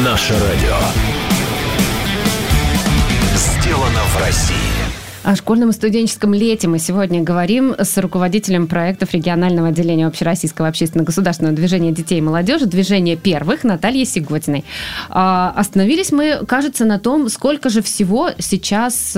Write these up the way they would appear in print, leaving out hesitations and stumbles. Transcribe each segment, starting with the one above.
Наше радио. Сделано в России. О школьном и студенческом лете мы сегодня говорим с руководителем проектов регионального отделения Общероссийского общественно-государственного движения детей и молодежи «Движение первых» Натальей Сиготиной. Остановились мы, кажется, на том, сколько же всего сейчас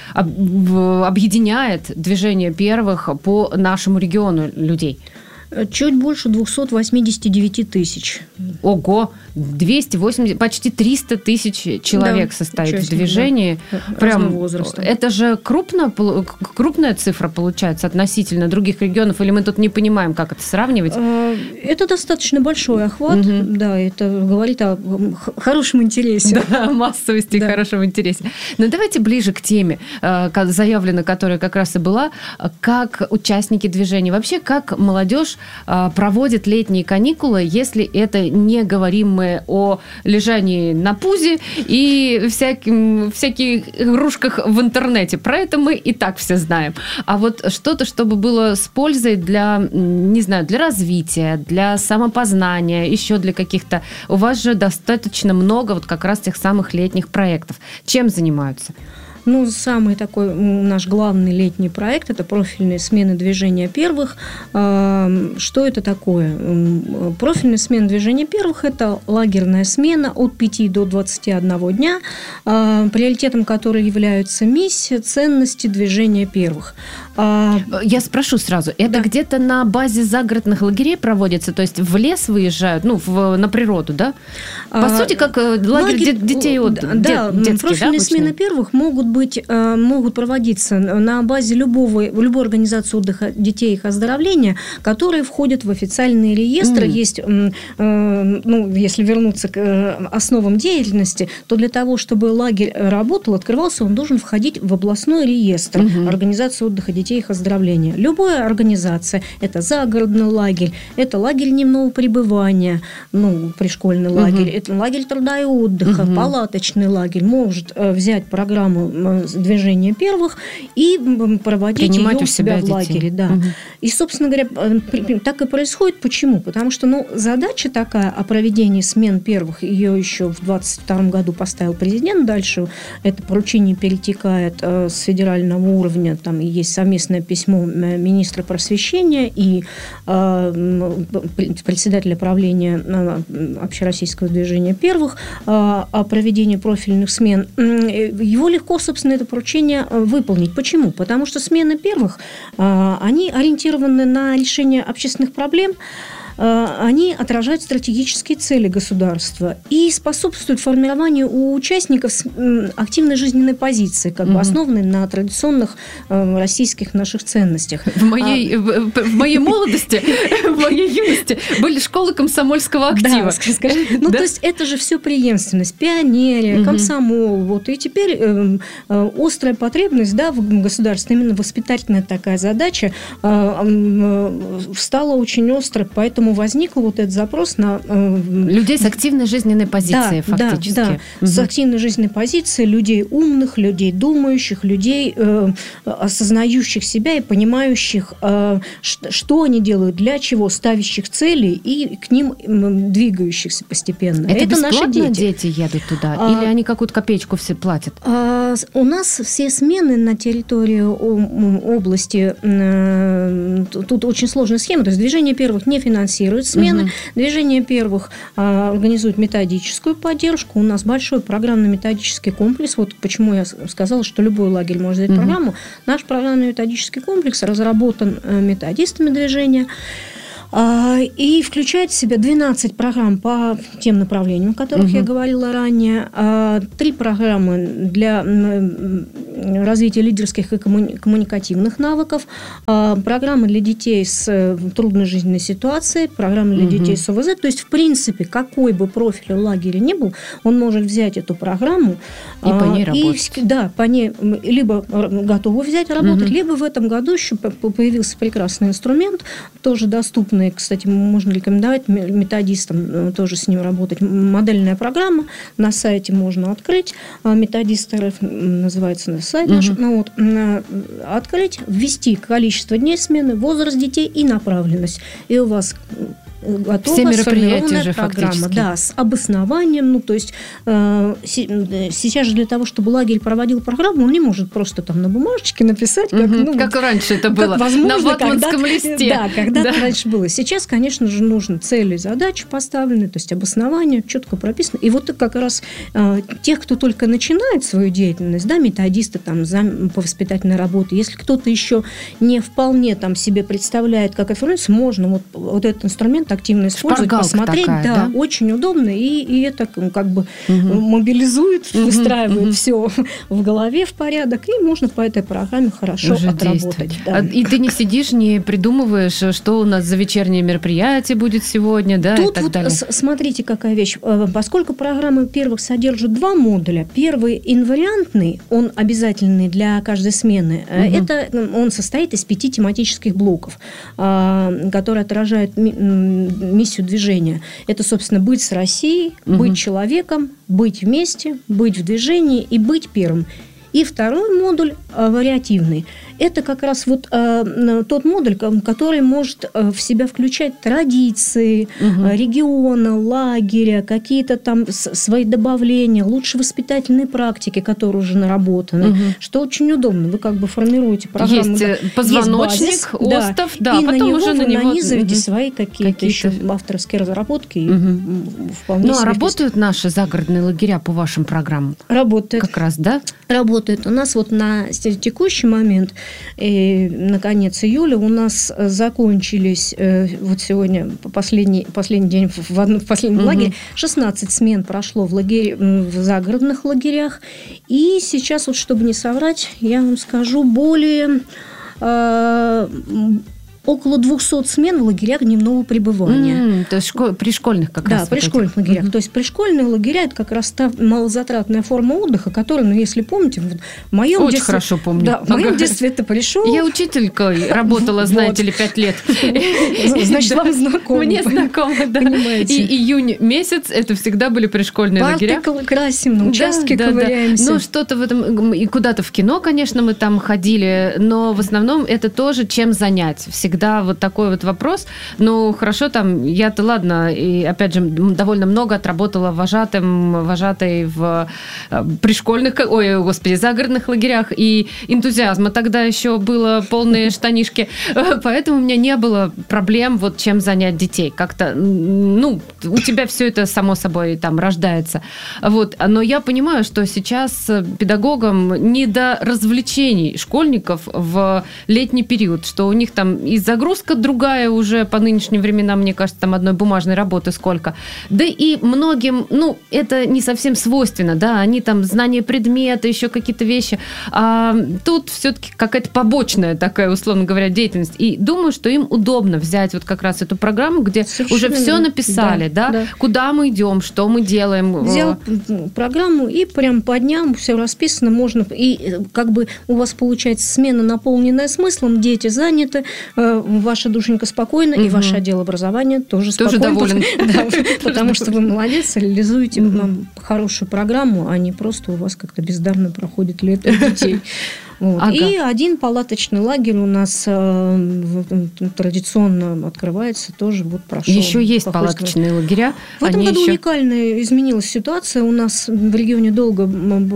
объединяет «Движение первых» по нашему региону людей. Чуть больше 289 тысяч. Ого! 280, почти 300 тысяч человек состоит в движении. Да, прям возраста. Это же крупная цифра получается относительно других регионов, или мы тут не понимаем, как это сравнивать? Это достаточно большой охват, да, это говорит о хорошем интересе. Да, массовости и хорошем интересе. Но давайте ближе к теме, заявлена, которая как раз и была, как участники движения, вообще как молодежь проводит летние каникулы, если это не говорим мы о лежании на пузе и всяких игрушках в интернете. Про это мы и так все знаем. А вот что-то, чтобы было с пользой для, не знаю, для развития, для самопознания, еще для каких-то... У вас же достаточно много вот как раз тех самых летних проектов. Чем занимаются? Ну, самый такой наш главный летний проект – это профильные смены движения первых. Что это такое? Профильные смены движения первых – это лагерная смена от 5 до 21 дня, приоритетом которой являются миссия, ценности движения первых. Я спрошу сразу, это где-то на базе загородных лагерей проводится, то есть в лес выезжают, на природу, да? По сути, как лагерь детей отдыха. Да, профильные смены первых могут проводиться на базе любой организации отдыха детей и их оздоровления, которые входят в официальные реестры. Есть, если вернуться к основам деятельности, то для того, чтобы лагерь работал, открывался, он должен входить в областной реестр организации отдыха детей и их оздоровления. Любая организация, это загородный лагерь, это лагерь дневного пребывания, пришкольный лагерь, это лагерь труда и отдыха, палаточный лагерь, может взять программу движения первых и проводить ее у себя в лагере. Да. И, собственно говоря, так и происходит. Почему? Потому что задача такая о проведении смен первых, ее еще в 2022 году поставил президент. Дальше это поручение перетекает с федерального уровня. Там есть совместное письмо министра просвещения и председателя правления Общероссийского движения первых о проведении профильных смен. Его легко, собственно, это поручение выполнить. Почему? Потому что смены первых, они ориентированы на решение общественных проблем, они отражают стратегические цели государства и способствуют формированию у участников активной жизненной позиции, основанной на традиционных российских наших ценностях. В моей молодости, в моей юности были школы комсомольского актива. То есть это же все преемственность, пионерия, комсомол. И теперь острая потребность в государстве, именно воспитательная такая задача стала очень острой, поэтому возникл этот запрос на... людей с активной жизненной позицией, фактически. Да, с активной жизненной позицией людей умных, людей думающих, людей, осознающих себя и понимающих, что они делают, для чего, ставящих цели и к ним двигающихся постепенно. Это наши дети едут туда? Или они какую-то копеечку все платят? У нас все смены на территории области, тут очень сложная схема, то есть движение первых не финансирует смены. Движение первых организует методическую поддержку. У нас большой программно-методический комплекс. Вот почему я сказала, что любой лагерь может взять программу. Наш программно-методический комплекс разработан методистами движения и включает в себя 12 программ по тем направлениям, о которых я говорила ранее, 3 программы для развития лидерских и коммуникативных навыков, программы для детей с трудной жизненной ситуацией, программы для детей с ОВЗ. То есть, в принципе, какой бы профиль лагеря ни был, он может взять эту программу и по ней работать. Да, по ней либо готовы взять работать, либо в этом году еще появился прекрасный инструмент, тоже доступный, кстати, можно рекомендовать методистам тоже с ним работать. Модельная программа на сайте можно открыть. Методист РФ называется на сайт наш. Открыть, ввести количество дней смены, возраст детей и направленность. И у вас готова сформированная программа, да, с обоснованием. Ну, то есть сейчас же для того, чтобы лагерь проводил программу, он не может просто там на бумажечке написать, как раньше это было, на ватманском листе. Да, когда-то раньше было. Сейчас, конечно же, нужны цели, задачи поставлены, то есть обоснование четко прописано. И вот как раз тех, кто только начинает свою деятельность, да, методисты там, по воспитательной работе, если кто-то еще не вполне там себе представляет, как это формируется, можно вот этот инструмент активно использовать, посмотреть, такая, да, очень удобно, и это как бы мобилизует, выстраивает все в голове в порядок, и можно по этой программе хорошо уже отработать. Да. И ты не сидишь, не придумываешь, что у нас за вечернее мероприятие будет сегодня, да, тут и так вот далее. Смотрите, какая вещь. Поскольку программа, во-первых, содержит 2 модуля. Первый инвариантный, он обязательный для каждой смены. Это он состоит из 5 тематических блоков, которые отражают миссию движения. Это, собственно, быть с Россией, быть человеком, быть вместе, быть в движении и быть первым. И второй модуль вариативный. Это как раз вот тот модуль, который может в себя включать традиции региона, лагеря, какие-то там свои добавления, лучше воспитательные практики, которые уже наработаны, что очень удобно. Вы как бы формируете программу. Есть позвоночник, есть базис, остов, да, и потом на него уже вы нанизываете свои какие-то еще авторские разработки. Ну, а работают наши загородные лагеря по вашим программам? Работают. Как раз, да? Работают. У нас вот на текущий момент, на конец июля, у нас закончились, вот сегодня последний день в последнем лагере, 16 смен прошло в загородных лагерях. И сейчас, вот, чтобы не соврать, я вам скажу, около 200 смен в лагерях дневного пребывания. То есть при школьных как раз. Да, при школьных лагерях. То есть пришкольные лагеря – это как раз та малозатратная форма отдыха, которая, ну, если помните, в моем очень детстве… хорошо помню. Да, в моем детстве это пришел… Я учителькой работала, знаете ли, 5 лет. Значит, вам знакомо. Мне знакомо, да. И июнь месяц – это всегда были пришкольные лагеря. Парты красим, на участке ковыряемся. Ну, что-то в этом… И куда-то в кино, конечно, мы там ходили, но в основном это тоже чем занять. Всегда вот такой вот вопрос. Ну, хорошо, там, я-то, ладно, и, опять же, довольно много отработала вожатой в пришкольных, загородных лагерях, и энтузиазма тогда еще было полные штанишки, поэтому у меня не было проблем, вот, чем занять детей. Как-то, ну, у тебя все это, само собой, там, рождается. Вот. Но я понимаю, что сейчас педагогам не до развлечений школьников в летний период, что у них там и загрузка другая уже по нынешним временам, мне кажется, там одной бумажной работы сколько. Да и многим, ну, это не совсем свойственно, да, они там знание предмета, еще какие-то вещи. А тут все-таки какая-то побочная такая, условно говоря, деятельность. И думаю, что им удобно взять вот как раз эту программу, где совершенно уже все написали, да, куда мы идем, что мы делаем. Взял программу, и прям по дням все расписано, можно, и как бы у вас получается смена, наполненная смыслом, дети заняты, ваша душенька спокойна, и ваш отдел образования тоже спокойно. Тоже доволен. Потому что вы молодец, реализуете хорошую программу, а не просто у вас как-то бездарно проходит лето детей. Вот. Ага. И один палаточный лагерь у нас традиционно открывается, тоже вот прошел. Еще есть палаточные лагеря? В этом году уникально изменилась ситуация. У нас в регионе долго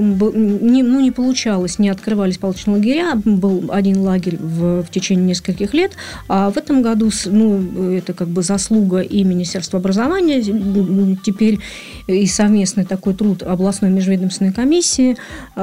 не получалось, не открывались палаточные лагеря. Был один лагерь в течение нескольких лет. А в этом году, ну, это как бы заслуга и Министерства образования, теперь и совместный такой труд областной межведомственной комиссии.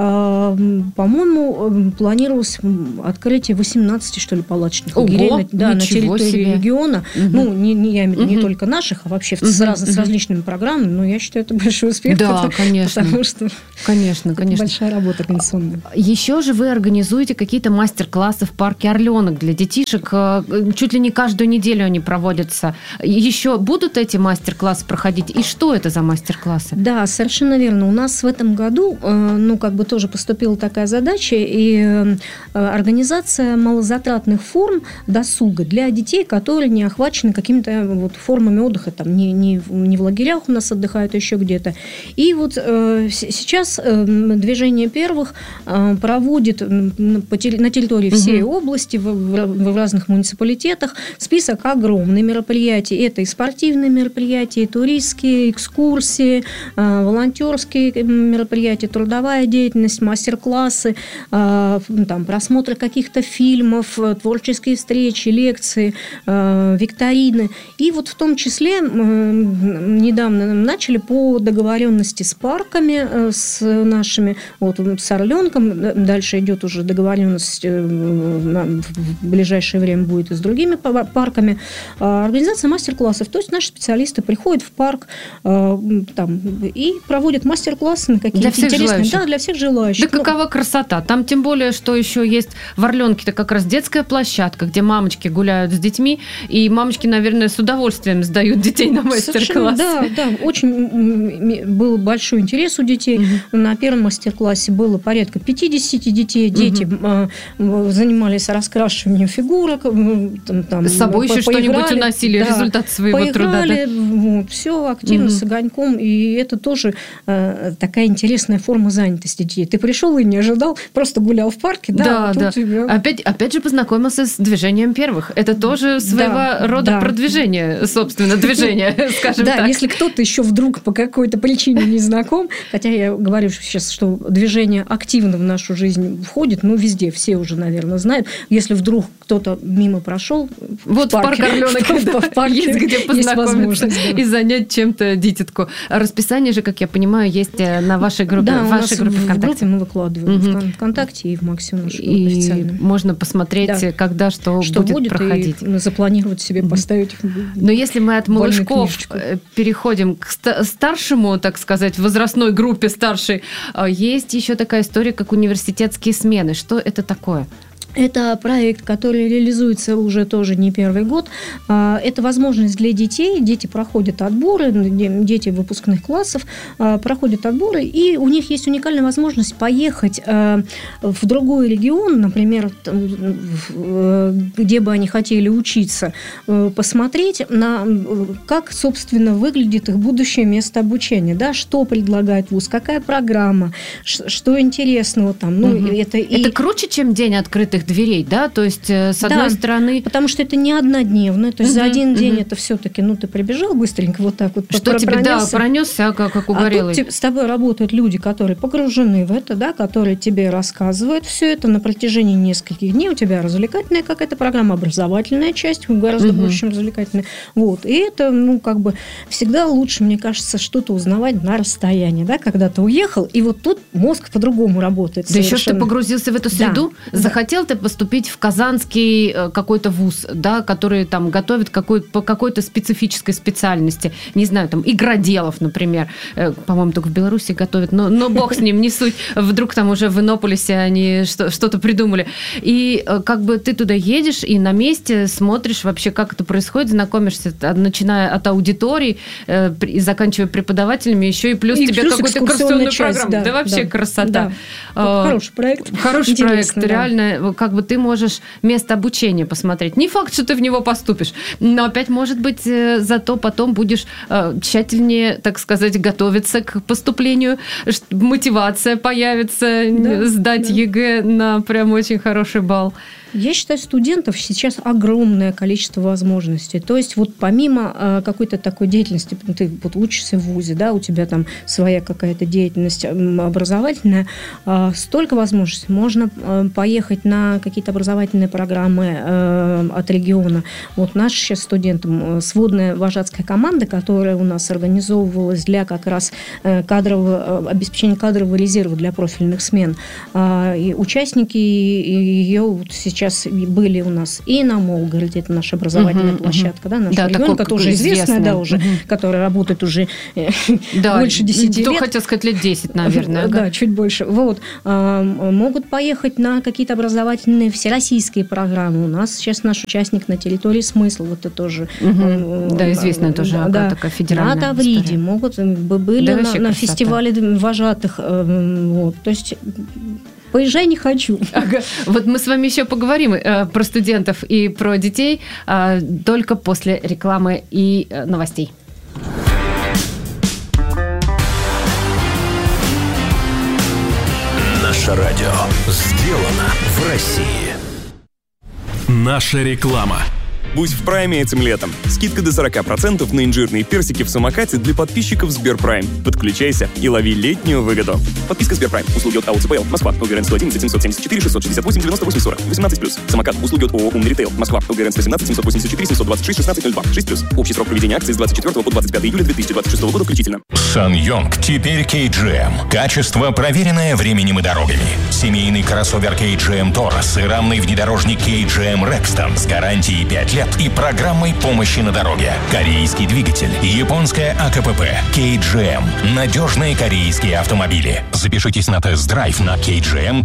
По-моему, планировалось открытие 18, что ли, палаточных лагерей на территории региона. Ну, я имею в виду не только наших, а вообще с различными программами. Но я считаю, это большой успех. Да, конечно. Потому что конечно. большая работа организационная. Еще же вы организуете какие-то мастер-классы в парке «Орленок» для детишек. Чуть ли не каждую неделю они проводятся. Еще будут эти мастер-классы проходить? И что это за мастер-классы? Да, совершенно верно. У нас в этом году, ну, как бы тоже поступила такая задача, и организация малозатратных форм досуга для детей, которые не охвачены какими-то вот формами отдыха, там, не в лагерях у нас отдыхают, а еще где-то. И вот сейчас движение первых проводит на территории всей области, в разных муниципалитетах список огромных мероприятий. Это и спортивные мероприятия, и туристские, экскурсии, волонтерские мероприятия, трудовая деятельность, мастер-классы, там, просмотр каких-то фильмов, творческие встречи, лекции, викторины. И вот в том числе недавно начали по договоренности с парками, с нашими, вот с Орленком, дальше идет уже договоренность, в ближайшее время будет и с другими парками, организация мастер-классов. То есть наши специалисты приходят в парк там, и проводят мастер-классы на какие-то интересные... Желающих. Да, для всех желающих. Да какова красота. Там тем более, что еще есть в Орленке-то как раз детская площадка, где мамочки гуляют с детьми, и мамочки, наверное, с удовольствием сдают детей на мастер-класс. Да, очень был большой интерес у детей. На первом мастер-классе было порядка 50 детей. Дети занимались раскрашиванием фигурок. Там, с собой еще что-нибудь уносили, результат своего труда. Вот, все активно, с огоньком. И это тоже такая интересная форма занятости детей. Ты пришел и не ожидал, просто гулял в парке. Да. Опять же познакомился с движением первых. Это тоже своего рода продвижение, собственно, движение, скажем так. Да, если кто-то еще вдруг по какой-то причине не знаком, хотя я говорю сейчас, что движение активно в нашу жизнь входит, везде, все уже, наверное, знают. Если вдруг кто-то мимо прошел, вот в парк Орленок есть где познакомиться и занять чем-то дитятку. Расписание же, как я понимаю, есть на вашей группе, в вашей группе ВКонтакте. ВКонтакте. Мы выкладываем в ВКонтакте и в Максиму нашу группу и официальную. Можно посмотреть, когда что будет проходить. И запланировать себе, поставить. Но если мы от малышков переходим к старшему, так сказать, возрастной группе старшей, есть еще такая история, как университетские смены. Что это такое? Это проект, который реализуется уже тоже не первый год. Это возможность для детей. Дети проходят отборы, дети выпускных классов проходят отборы, и у них есть уникальная возможность поехать в другой регион, например, где бы они хотели учиться, посмотреть, как, собственно, выглядит их будущее место обучения, да, что предлагает вуз, какая программа, что интересного там. Это круче, чем день открытых дверей, да? То есть, с одной стороны... потому что это не однодневно, то есть за один день это все-таки, ты прибежал быстренько вот так вот, что тебе, пронесся, как угорелый. А тут с тобой работают люди, которые погружены в это, да, которые тебе рассказывают все это на протяжении нескольких дней. У тебя развлекательная какая-то программа, образовательная часть, гораздо больше, чем развлекательная. Вот. И это, всегда лучше, мне кажется, что-то узнавать на расстоянии, да, когда ты уехал, и вот тут мозг по-другому работает. Да еще что ты погрузился в эту среду, захотел ты поступить в казанский какой-то вуз, да, который там готовит по какой-то специфической специальности, не знаю, там, игроделов, например, по-моему, только в Беларуси готовят, но бог с ним, не суть, вдруг там уже в Иннополисе они что-то придумали. И как бы ты туда едешь и на месте смотришь вообще, как это происходит, знакомишься, начиная от аудиторий и заканчивая преподавателями, еще и плюс тебе какую-то экскурсионную программу. Да, вообще красота. Хороший проект. Хороший проект, реально, как бы ты можешь место обучения посмотреть. Не факт, что ты в него поступишь, но опять, может быть, зато потом будешь тщательнее, так сказать, готовиться к поступлению, мотивация появится, сдать ЕГЭ на прям очень хороший балл. Я считаю, студентов сейчас огромное количество возможностей. То есть вот помимо какой-то такой деятельности, ты вот учишься в вузе, да, у тебя там своя какая-то деятельность образовательная, столько возможностей. Можно поехать на какие-то образовательные программы от региона. Вот наши сейчас студентам сводная вожатская команда, которая у нас организовывалась для как раз обеспечения кадрового резерва для профильных смен. И участники ее вот сейчас были у нас и на Молгороде, это наша образовательная площадка, да, наша регионка, тоже известная, да, уже, которая работает уже больше 10 лет. Хотел сказать, лет 10, наверное. Да, чуть больше. Вот. Могут поехать на какие-то образовательные всероссийские программы. У нас сейчас наш участник на территории «Смысл», вот это тоже. Да, известная тоже такая федеральная на Тавриде, были на фестивале вожатых. Вот. То есть поезжай, не хочу. Ага. Вот мы с вами еще поговорим про студентов и про детей только после рекламы и новостей. Наше радио сделано в России. Наша реклама. Будь в Прайме этим летом. Скидка до 40% на инжирные персики в самокате для подписчиков Сберпрайм. Подключайся и лови летнюю выгоду. Подписка Сберпрайм. Услуги от АО ЦПЛ. Москва. ЛГРН 111 774 668 98 40. 18+. Самокат. Услуги от ООО «Умный ритейл». Москва. ЛГРН 117 784 726 1602. 6+. Общий срок проведения акции с 24 по 25 июля 2026 года включительно. SsangYong теперь KGM. Качество, проверенное временем и дорогами. Семейный кроссовер KGM Taurus и рамный внедорожник KGM Rexton с гарантией 5 лет и программой помощи на дороге. Корейский двигатель, японская АКПП, KGM. Надежные корейские автомобили. Запишитесь на тест-драйв на kgm.com.ru.